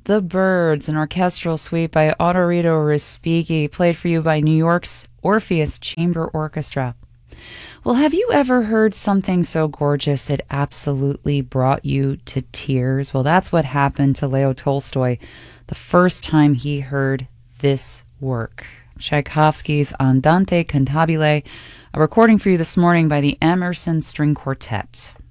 The Birds, an orchestral suite by Otorito Respighi, played for you by New York's Orpheus Chamber Orchestra. Well, have you ever heard something so gorgeous it absolutely brought you to tears? Well, that's what happened to Leo Tolstoy the first time he heard this work. Tchaikovsky's Andante Cantabile, a recording for you this morning by the Emerson String Quartet.